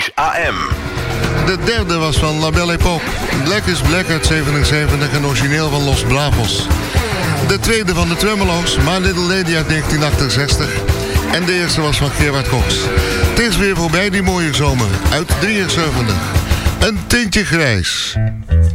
Danish AM. De derde was van La Belle Époque. Black is Black uit 77 en origineel van Los Bravos. De tweede van de Tremolo's, My Little Lady uit 1968. En de eerste was van Gerard Cox. Het is weer voorbij die mooie zomer uit 73. Een tintje grijs.